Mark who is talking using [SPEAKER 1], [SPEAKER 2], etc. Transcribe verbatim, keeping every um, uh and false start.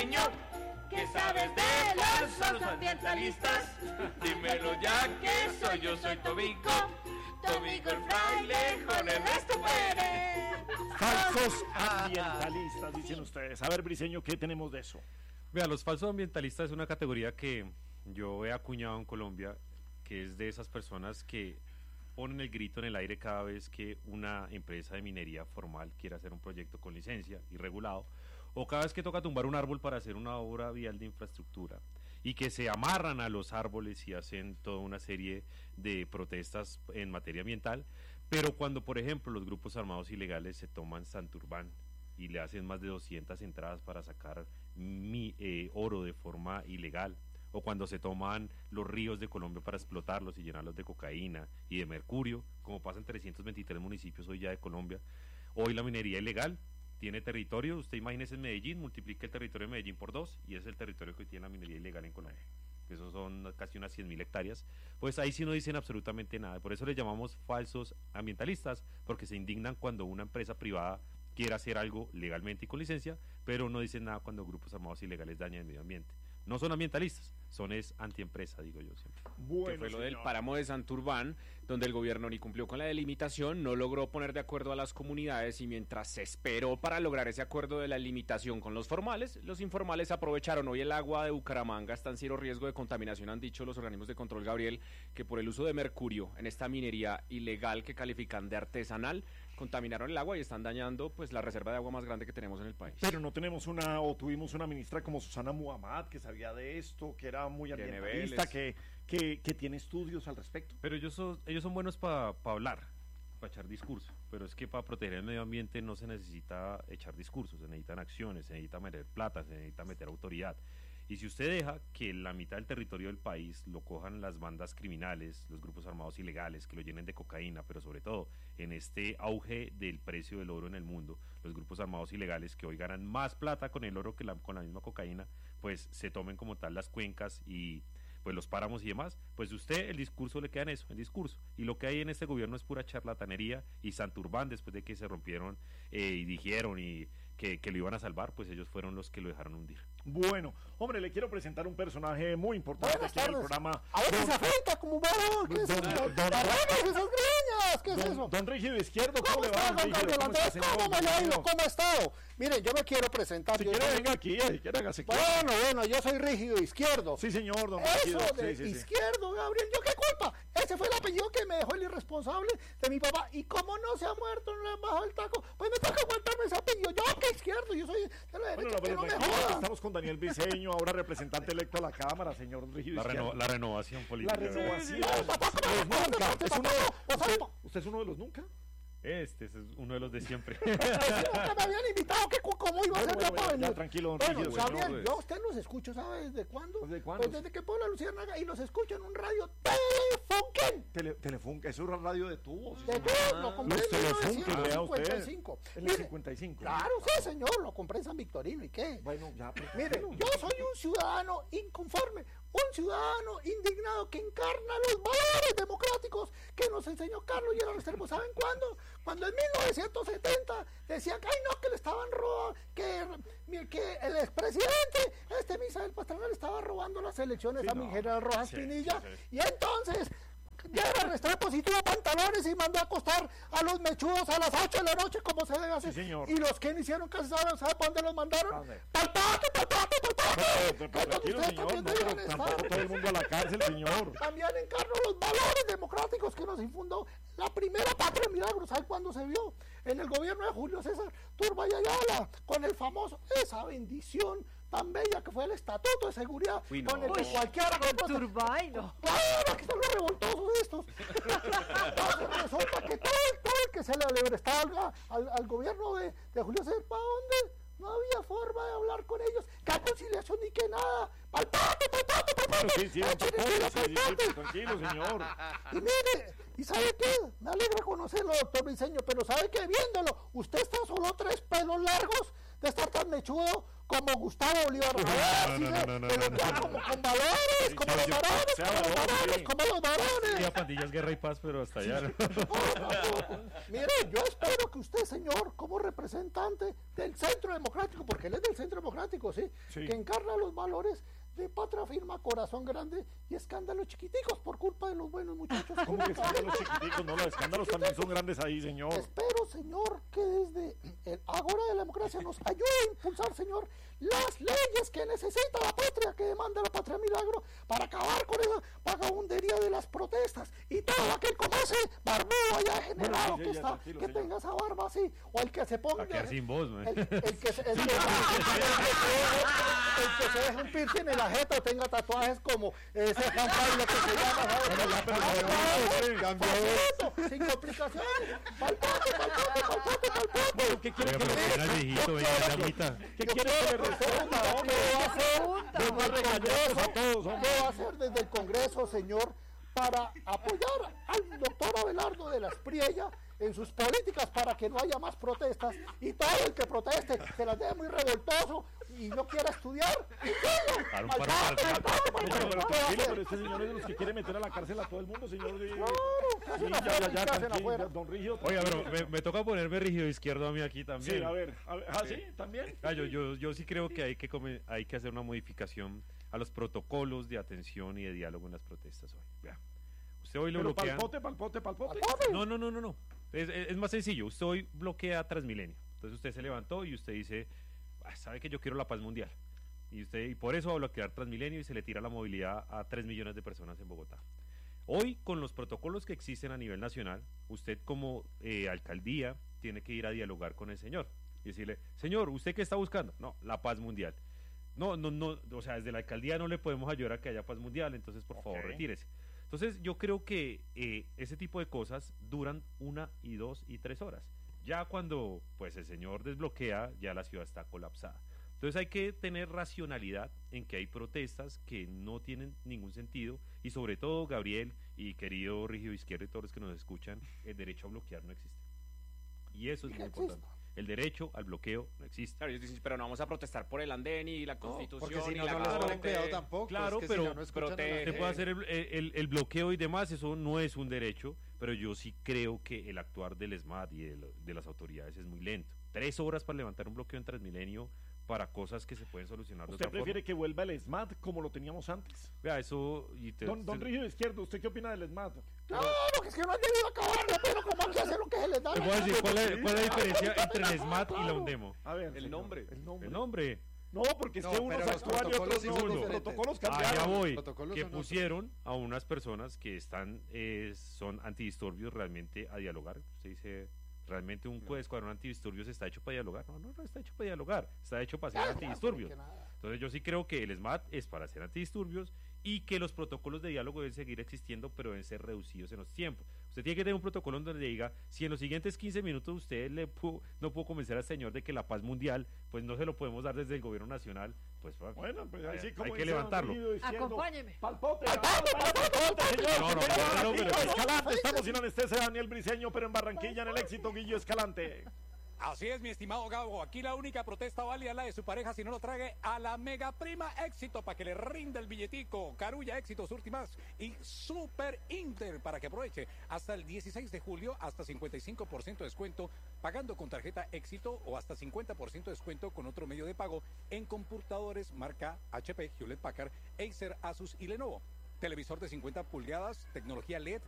[SPEAKER 1] Briseño, ¿qué sabes de los falsos ambientalistas? Dímelo ya que soy yo, soy Tobico, Tobico el fraile con el resto Pérez.
[SPEAKER 2] Falsos ambientalistas, dicen ustedes. A ver, Briseño, ¿qué tenemos de eso?
[SPEAKER 3] Vea, los falsos ambientalistas es una categoría que yo he acuñado en Colombia, que es de esas personas que ponen el grito en el aire cada vez que una empresa de minería formal quiere hacer un proyecto con licencia y regulado, o cada vez que toca tumbar un árbol para hacer una obra vial de infraestructura, y que se amarran a los árboles y hacen toda una serie de protestas en materia ambiental, pero cuando, por ejemplo, los grupos armados ilegales se toman Santurbán y le hacen más de doscientas entradas para sacar mi, eh, oro de forma ilegal, o cuando se toman los ríos de Colombia para explotarlos y llenarlos de cocaína y de mercurio, como pasa en trescientos veintitrés municipios hoy ya de Colombia. Hoy la minería ilegal tiene territorio, usted imagínese en Medellín, multiplique el territorio de Medellín por dos, y es el territorio que hoy tiene la minería ilegal en Colombia, que esos son casi unas cien mil hectáreas. Pues ahí sí no dicen absolutamente nada, por eso les llamamos falsos ambientalistas, porque se indignan cuando una empresa privada quiere hacer algo legalmente y con licencia, pero no dicen nada cuando grupos armados ilegales dañan el medio ambiente. No son ambientalistas, son es antiempresa, digo yo siempre.
[SPEAKER 4] Bueno, que fue lo del páramo de Santurbán, donde el gobierno ni cumplió con la delimitación, no logró poner de acuerdo a las comunidades, y mientras se esperó para lograr ese acuerdo de la limitación con los formales, los informales aprovecharon. Hoy el agua de Bucaramanga está en cero riesgo de contaminación, han dicho los organismos de control, Gabriel, que por el uso de mercurio en esta minería ilegal que califican de artesanal, contaminaron el agua y están dañando pues la reserva de agua más grande que tenemos en el país.
[SPEAKER 2] Pero no tenemos una, o tuvimos una ministra como Susana Muhammad, que sabía de esto, que era muy ambientalista, que, que, que tiene estudios al respecto.
[SPEAKER 3] Pero ellos son, ellos son buenos para pa hablar, para echar discurso, pero es que para proteger el medio ambiente no se necesita echar discursos, se necesitan acciones, se necesita meter plata, se necesita meter autoridad. Y si usted deja que la mitad del territorio del país lo cojan las bandas criminales, los grupos armados ilegales, que lo llenen de cocaína, pero sobre todo en este auge del precio del oro en el mundo, los grupos armados ilegales que hoy ganan más plata con el oro que la, con la misma cocaína, pues se tomen como tal las cuencas y pues los páramos y demás, pues usted el discurso le queda en eso, el discurso, y lo que hay en este gobierno es pura charlatanería. Y Santurbán, después de que se rompieron eh, y dijeron y que, que lo iban a salvar, pues ellos fueron los que lo dejaron hundir.
[SPEAKER 2] Bueno, hombre, le quiero presentar un personaje muy importante
[SPEAKER 5] Buenas
[SPEAKER 2] aquí en el
[SPEAKER 5] tardes.
[SPEAKER 2] programa.
[SPEAKER 5] A ver si se afeita como un balón. ¿Qué es eso?
[SPEAKER 2] Don- don-
[SPEAKER 5] ¡Arreglas esas greñas! ¿Qué es
[SPEAKER 2] Don,
[SPEAKER 5] eso?
[SPEAKER 2] don Rígido Izquierdo, ¿cómo,
[SPEAKER 5] ¿Cómo
[SPEAKER 2] le va,
[SPEAKER 5] está,
[SPEAKER 2] don
[SPEAKER 5] don
[SPEAKER 2] Rígido?
[SPEAKER 5] Gabriel
[SPEAKER 2] ¿Cómo está,
[SPEAKER 5] Andrés?
[SPEAKER 2] señor?
[SPEAKER 5] ¿Cómo me le ha ido?
[SPEAKER 2] Bienvenido.
[SPEAKER 5] ¿Cómo ha estado? Miren, yo me quiero presentar.
[SPEAKER 2] Si
[SPEAKER 5] yo
[SPEAKER 2] quiere
[SPEAKER 5] soy-
[SPEAKER 2] venga aquí, eh, si quiere hágase aquí.
[SPEAKER 5] Bueno, bueno, yo soy Rígido Izquierdo.
[SPEAKER 2] Sí, señor, don
[SPEAKER 5] Eso
[SPEAKER 2] Rígido.
[SPEAKER 5] de
[SPEAKER 2] Sí, sí, sí.
[SPEAKER 5] Izquierdo, Gabriel, ¿yo qué culpa? Ese fue el apellido que me dejó el irresponsable de mi papá. Y como no se ha muerto, no le han bajado el taco, pues me toca aguantarme ese apellido. Yo que Izquierdo, yo soy de la
[SPEAKER 2] Bueno,
[SPEAKER 5] derecha,
[SPEAKER 2] no,
[SPEAKER 5] que
[SPEAKER 2] pero
[SPEAKER 5] no me
[SPEAKER 2] tranquilo,
[SPEAKER 5] jodan.
[SPEAKER 2] estamos con Daniel Briseño, ahora representante electo a la Cámara, señor Rígido
[SPEAKER 3] La,
[SPEAKER 2] Izquierdo.
[SPEAKER 3] reno, la renovación
[SPEAKER 2] La
[SPEAKER 3] política.
[SPEAKER 2] renovación.
[SPEAKER 5] No, papá, ¿cómo
[SPEAKER 2] Los
[SPEAKER 5] me
[SPEAKER 2] nunca.
[SPEAKER 5] conoce,
[SPEAKER 2] Es uno
[SPEAKER 5] papá?
[SPEAKER 2] de-
[SPEAKER 5] O sea,
[SPEAKER 2] usted,
[SPEAKER 5] pa-
[SPEAKER 2] ¿Usted es uno de los nunca?
[SPEAKER 3] Este, este es uno de los de siempre.
[SPEAKER 5] Nunca me habían invitado, ¿qué, cu- ¿cómo iba a
[SPEAKER 2] Bueno,
[SPEAKER 5] ser
[SPEAKER 2] bueno,
[SPEAKER 5] yo para
[SPEAKER 2] bueno, ya,
[SPEAKER 5] venir?
[SPEAKER 2] tranquilo, don
[SPEAKER 5] Bueno,
[SPEAKER 2] Rígido,
[SPEAKER 5] Gabriel,
[SPEAKER 2] señor.
[SPEAKER 5] yo a usted los escucho, ¿sabe desde cuándo?
[SPEAKER 2] ¿Desde cuándo?
[SPEAKER 5] Pues desde que Puebla Luciérnaga, y los escucho en un radio Telefunken.
[SPEAKER 2] Tele, Telefunken, es una radio de tubos. sí,
[SPEAKER 5] De
[SPEAKER 2] señor.
[SPEAKER 5] todo, lo compré
[SPEAKER 2] Los
[SPEAKER 5] en
[SPEAKER 2] Telefunken, vea usted.
[SPEAKER 5] mil novecientos cincuenta y cinco.
[SPEAKER 2] En el
[SPEAKER 5] Mire,
[SPEAKER 2] cincuenta y cinco.
[SPEAKER 5] Claro, sí, señor, lo compré en San Victorino, ¿y qué?
[SPEAKER 2] Bueno, ya. pero-
[SPEAKER 5] Mire, yo soy un ciudadano inconforme, un ciudadano indignado que encarna los valores democráticos que nos enseñó Carlos Lleras Restrepo. ¿Saben cuándo? Cuando en mil novecientos setenta decían que, ay no, que le estaban robando, que, que el expresidente, este Misael Pastrana, le estaba robando las elecciones
[SPEAKER 2] Sí,
[SPEAKER 5] a
[SPEAKER 2] no.
[SPEAKER 5] mi general Rojas
[SPEAKER 2] Sí,
[SPEAKER 5] Pinilla,
[SPEAKER 2] sí, sí.
[SPEAKER 5] y entonces Lleras Restrepo sí tuvo pantalones y mandó a acostar a los mechudos a las ocho de la noche como se debe hacer.
[SPEAKER 2] Sí, señor.
[SPEAKER 5] Y los que no hicieron caso, ¿saben sabe para dónde los mandaron?
[SPEAKER 2] ¿Pa' dónde?
[SPEAKER 5] ¡Pal patio, pal patio, pal patio!
[SPEAKER 2] Pero, pero,
[SPEAKER 5] Que es donde
[SPEAKER 2] tranquilo,
[SPEAKER 5] ustedes
[SPEAKER 2] señor,
[SPEAKER 5] también
[SPEAKER 2] no,
[SPEAKER 5] deben
[SPEAKER 2] pero tampoco
[SPEAKER 5] estar.
[SPEAKER 2] todo el mundo a la cárcel, señor.
[SPEAKER 5] También encarno los valores democráticos que nos infundó la primera patria milagro. ¿Sabe cuándo se vio? En el gobierno de Julio César Turbay Ayala, con el famoso, esa bendición tan bella que fue el Estatuto de Seguridad,
[SPEAKER 4] Uy, no.
[SPEAKER 5] con el que
[SPEAKER 4] Uy,
[SPEAKER 5] cualquiera...
[SPEAKER 6] Turbay, no.
[SPEAKER 5] ¡Claro, aquí están los revoltosos estos! Entonces resulta que todo, el- todo el que se le alebrestaba al, al gobierno de, de Julio César, ¿para dónde? No había forma de hablar con ellos, que conciliación ni que nada. ¡Pal patio, pal patio, pal patio!
[SPEAKER 2] Sí, sí,
[SPEAKER 5] ¡Échale
[SPEAKER 2] tampoco,
[SPEAKER 5] tiro,
[SPEAKER 2] sí,
[SPEAKER 5] pal
[SPEAKER 2] sí, sí,
[SPEAKER 5] patio!
[SPEAKER 2] tranquilo, señor.
[SPEAKER 5] Y mire, ¿y sabe qué? Me alegra conocerlo, doctor Briseño, pero ¿sabe qué? Viéndolo, usted está solo tres pelos largos de estar tan mechudo como Gustavo Bolívar.
[SPEAKER 3] No, no, no, no, no,
[SPEAKER 5] pero
[SPEAKER 3] no,
[SPEAKER 5] ya
[SPEAKER 3] no,
[SPEAKER 5] como
[SPEAKER 3] no.
[SPEAKER 5] con valores, como los varones, como los varones, como los varones.
[SPEAKER 3] Sí, a pandillas, guerra y paz, pero hasta allá. ¿no?
[SPEAKER 5] Mire, yo espero que usted, señor, como representante del Centro Democrático, porque él es del Centro Democrático, ¿sí?
[SPEAKER 2] Sí.
[SPEAKER 5] Que encarna los valores de patria firma, corazón grande y escándalos chiquiticos por culpa de los buenos muchachos.
[SPEAKER 2] ¿Cómo que escándalos chiquiticos? No, los escándalos también son grandes ahí, señor.
[SPEAKER 5] Espero, señor, que desde el Agora de la Democracia nos ayude a impulsar, señor, las leyes que necesita la patria, que demanda la patria milagro, para acabar con esa vagabundería de las protestas. Y todo aquel como ese barbudo allá generado
[SPEAKER 2] Bueno, sí,
[SPEAKER 5] que
[SPEAKER 2] ya,
[SPEAKER 5] está,
[SPEAKER 2] tranquilo,
[SPEAKER 5] que
[SPEAKER 2] señor.
[SPEAKER 5] tenga esa barba así, o el que se ponga...
[SPEAKER 3] Va a quedar sin voz, man.
[SPEAKER 5] El, el que se, el que, el que se deje un piercing en la jeta o tenga tatuajes como ese Juan Pablo que se llama, ¿sabes?
[SPEAKER 2] Cambió
[SPEAKER 5] Facilito, sin complicaciones. Palpote, palpote, palpote, palpote.
[SPEAKER 2] ¿Qué quiere
[SPEAKER 3] Oiga,
[SPEAKER 2] que
[SPEAKER 3] pero
[SPEAKER 2] le
[SPEAKER 3] era el viejito, venga, ya agüita.
[SPEAKER 2] ¿Qué quiere que le responda, hombre?
[SPEAKER 5] ¿Qué va a hacer
[SPEAKER 2] Nos va a regañar a todos, hombre.
[SPEAKER 5] ¿Qué va a hacer desde el Congreso, señor, para apoyar al doctor Abelardo de la Espriella en sus políticas para que no haya más protestas y todo el que proteste se las deje muy revoltoso y no quiera estudiar?
[SPEAKER 3] Para un paro
[SPEAKER 5] Maltrato,
[SPEAKER 3] cardíaco.
[SPEAKER 5] maltrato,
[SPEAKER 2] No, pero, pero
[SPEAKER 5] maltrato, ¿qué va a
[SPEAKER 2] tranquilo,
[SPEAKER 5] hacer?
[SPEAKER 2] pero este señor es de los que quiere meter a la cárcel a todo el mundo, señor. de-
[SPEAKER 5] Claro, ¿qué
[SPEAKER 2] Sí,
[SPEAKER 5] hacen
[SPEAKER 2] ya,
[SPEAKER 5] afuera?
[SPEAKER 2] ya,
[SPEAKER 5] ¿Qué
[SPEAKER 2] ya,
[SPEAKER 5] hacen
[SPEAKER 2] tranquilo,
[SPEAKER 5] afuera?
[SPEAKER 2] don Rígido.
[SPEAKER 3] Oiga, pero me, me toca ponerme rígido izquierdo a mí aquí también.
[SPEAKER 2] Sí, a ver, a ver. Ah, sí, también.
[SPEAKER 3] Ah, yo, yo, yo sí creo que hay que, come- hay que hacer una modificación a los protocolos de atención y de diálogo en las protestas hoy. Vea. Usted hoy lo
[SPEAKER 2] Pero
[SPEAKER 3] bloquea.
[SPEAKER 2] palpote, palpote, palpote.
[SPEAKER 3] No, no, no, no, no. Es, es- es más sencillo. Usted hoy bloquea Transmilenio. Entonces usted se levantó y usted dice, "Ah, sabe que yo quiero la paz mundial. Y usted y por eso va a bloquear Transmilenio y se le tira la movilidad a tres millones de personas en Bogotá. Hoy, con los protocolos que existen a nivel nacional, usted como eh, alcaldía tiene que ir a dialogar con el señor y decirle, señor, ¿usted qué está buscando? No, la paz mundial. No, no, no, o sea, desde la alcaldía no le podemos ayudar a que haya paz mundial, entonces por favor
[SPEAKER 2] Ok.
[SPEAKER 3] retírese. Entonces yo creo que eh, ese tipo de cosas duran una y dos y tres horas. Ya cuando pues el señor desbloquea, ya la ciudad está colapsada. Entonces hay que tener racionalidad en que hay protestas que no tienen ningún sentido y sobre todo, Gabriel y querido Rígido Izquierdo y todos los que nos escuchan, el derecho a bloquear no existe. Y eso es
[SPEAKER 5] ¿Y
[SPEAKER 3] muy
[SPEAKER 5] qué
[SPEAKER 3] importante.
[SPEAKER 5] existe?
[SPEAKER 3] El derecho al bloqueo no existe.
[SPEAKER 4] Claro, ellos dicen, pero no vamos a protestar por el andén y la
[SPEAKER 6] No,
[SPEAKER 4] constitución
[SPEAKER 6] porque si
[SPEAKER 4] y
[SPEAKER 6] no,
[SPEAKER 4] la
[SPEAKER 6] no les
[SPEAKER 4] corte.
[SPEAKER 6] ponen cuidado tampoco.
[SPEAKER 3] Claro,
[SPEAKER 6] es que
[SPEAKER 3] pero-
[SPEAKER 6] si no, no escuchan a la
[SPEAKER 4] pero te-
[SPEAKER 3] Se
[SPEAKER 6] gente.
[SPEAKER 3] puede hacer el, el- el bloqueo y demás, eso no es un derecho, pero yo sí creo que el actuar del ESMAD y de, lo- de las autoridades es muy lento. Tres horas para levantar un bloqueo en Transmilenio para cosas que se pueden solucionar de
[SPEAKER 2] ¿Usted
[SPEAKER 3] otra
[SPEAKER 2] prefiere
[SPEAKER 3] forma.
[SPEAKER 2] que vuelva el SMAT como lo teníamos antes?
[SPEAKER 3] Vea, eso... Y te-
[SPEAKER 2] Don, don
[SPEAKER 3] se-
[SPEAKER 2] Rígido Izquierdo, ¿usted qué opina del SMAT?
[SPEAKER 5] Claro, que es que no han debido acabarlo, pero como hay que hacer lo que se les da.
[SPEAKER 3] Le
[SPEAKER 5] la
[SPEAKER 3] voy a decir
[SPEAKER 5] gana.
[SPEAKER 3] cuál es, cuál es la diferencia entre el ESMAD y la UNDEMO.
[SPEAKER 2] A ver,
[SPEAKER 4] El
[SPEAKER 2] señor,
[SPEAKER 4] nombre.
[SPEAKER 2] El nombre.
[SPEAKER 3] El nombre.
[SPEAKER 2] No, porque es
[SPEAKER 6] No,
[SPEAKER 2] que unos
[SPEAKER 6] pero los
[SPEAKER 2] actúan y otros
[SPEAKER 6] protocolos sí
[SPEAKER 2] no.
[SPEAKER 6] son
[SPEAKER 2] Los
[SPEAKER 6] diferentes.
[SPEAKER 2] protocolos
[SPEAKER 3] Allá
[SPEAKER 2] cambiaron.
[SPEAKER 3] voy,
[SPEAKER 6] protocolos
[SPEAKER 3] que
[SPEAKER 6] son otros.
[SPEAKER 3] pusieron a unas personas que están, eh, son antidisturbios realmente a dialogar. Usted dice, realmente un escuadrón antidisturbios está hecho para dialogar. No, no, no está hecho para dialogar, está hecho para ser
[SPEAKER 5] Ah,
[SPEAKER 3] antidisturbios.
[SPEAKER 5] que nada.
[SPEAKER 3] Entonces yo sí creo que el SMAT es para hacer antidisturbios y que los protocolos de diálogo deben seguir existiendo, pero deben ser reducidos en los tiempos. Usted tiene que tener un protocolo donde le diga, si en los siguientes quince minutos usted le pu- no pudo convencer al señor de que la paz mundial, pues no se lo podemos dar desde el gobierno nacional, pues bueno,
[SPEAKER 2] Bueno, pues ahí sí,
[SPEAKER 3] hay
[SPEAKER 2] como
[SPEAKER 3] que
[SPEAKER 2] dice don
[SPEAKER 3] levantarlo.
[SPEAKER 2] Rígido Izquierdo,
[SPEAKER 1] Acompáñeme.
[SPEAKER 2] Palpote, palpote, palpote, señor.
[SPEAKER 3] No, no,
[SPEAKER 2] Señor,
[SPEAKER 3] no, no,
[SPEAKER 2] Guillo
[SPEAKER 3] pero-
[SPEAKER 2] Escalante, estamos sin anestesia, Daniel Briseño, pero en Barranquilla, en el éxito, Guillo Escalante.
[SPEAKER 7] Así es, mi estimado Gabo. Aquí la única protesta válida es la de su pareja si no lo trague a la mega prima éxito para que le rinda el billetico. Carulla éxitos últimas y Super Inter para que aproveche hasta el dieciséis de julio hasta cincuenta y cinco por ciento de descuento pagando con tarjeta éxito o hasta cincuenta por ciento de descuento con otro medio de pago en computadores marca H P, Hewlett Packard, Acer, Asus y Lenovo. Televisor de cincuenta pulgadas, tecnología L E D